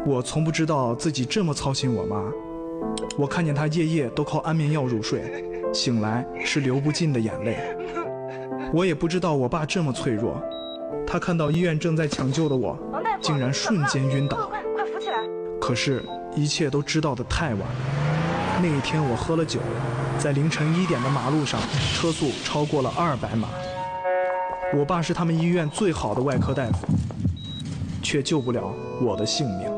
我从不知道自己这么操心我妈。我看见她夜夜都靠安眠药入睡，醒来是流不尽的眼泪。我也不知道我爸这么脆弱，他看到医院正在抢救的我，竟然瞬间晕倒。 快扶起来！ 可是，一切都知道得太晚了。那一天我喝了酒，在凌晨1点的马路上，车速超过了200码。我爸是他们医院最好的外科大夫，却救不了我的性命。